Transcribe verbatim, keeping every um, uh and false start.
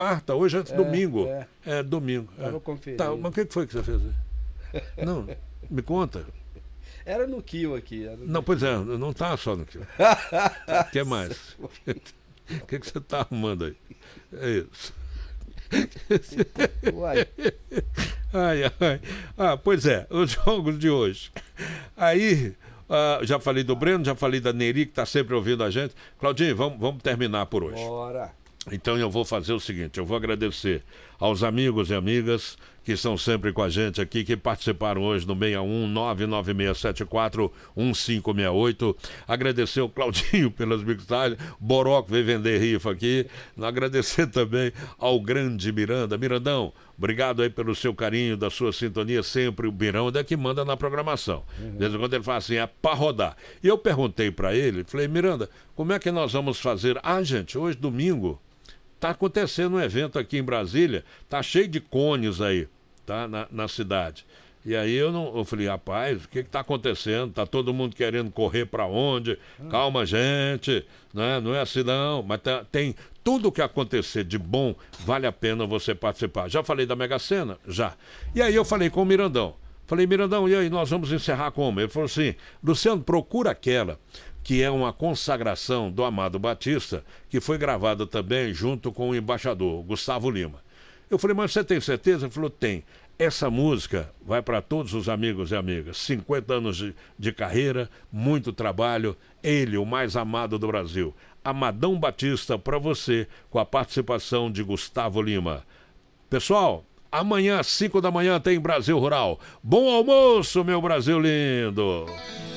quarta, hoje é, É, domingo. é. É, domingo. Eu É. vou conferir. Tá, mas o que que foi que você fez aí? Não, me conta. Era no Kio aqui. Era no Não, pois é, não tá só no que. O que mais? O que que você tá arrumando aí? É isso. Uai. Ai, ai. Ah, pois é, os jogos de hoje. Aí, ah, já falei do Breno, já falei da Neri, que está sempre ouvindo a gente. Claudinho, vamos, vamos terminar por hoje. Bora. Então eu vou fazer o seguinte, eu vou agradecer aos amigos e amigas que estão sempre com a gente aqui, que participaram hoje no seis um nove nove seis sete quatro um cinco seis oito. Agradecer o Claudinho pelas mixagens, Boroco veio vender rifa aqui. Agradecer também ao grande Miranda. Mirandão, obrigado aí pelo seu carinho, da sua sintonia, sempre o Miranda é que manda na programação. Uhum. De vez em quando ele fala assim, é pra rodar. E eu perguntei pra ele, falei, Miranda, como é que nós vamos fazer? Ah, gente, hoje domingo, tá acontecendo um evento aqui em Brasília, tá cheio de cones aí, tá? Na, na cidade. E aí eu não, eu falei, rapaz, o que que tá acontecendo? Tá todo mundo querendo correr para onde? Hum. Calma, gente, né? Não é assim não, mas tá, tem tudo o que acontecer de bom, vale a pena você participar. Já falei da Mega Sena? Já. E aí eu falei com o Mirandão. Falei, Mirandão, e aí, nós vamos encerrar como? Ele falou assim, Luciano, procura aquela que é uma consagração do Amado Batista, que foi gravada também junto com o embaixador, Gustavo Lima. Eu falei, mas você tem certeza? Ele falou, tem. Essa música vai para todos os amigos e amigas. cinquenta anos de, de carreira, muito trabalho. Ele, o mais amado do Brasil. Amadão Batista para você, com a participação de Gustavo Lima. Pessoal, amanhã às cinco da manhã tem Brasil Rural. Bom almoço, meu Brasil lindo!